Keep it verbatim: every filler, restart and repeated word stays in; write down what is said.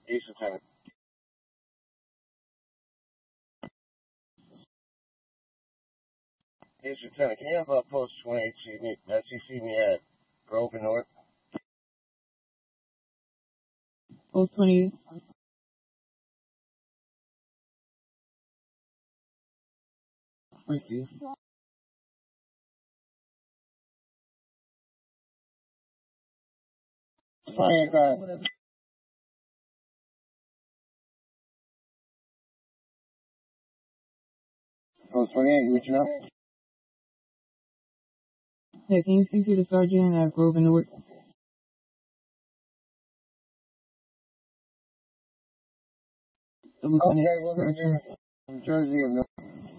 Ace Lieutenant. Ace Lieutenant, can you have a post twenty-eight C me, uh, C C me at Grove and North? Post twenty-eight. Thank you. Fire guard. Post twenty-eight, you reaching out? Yeah, can you speak to the sergeant at Grove and North? The Oh, lieutenant. yeah, we're in New Jersey and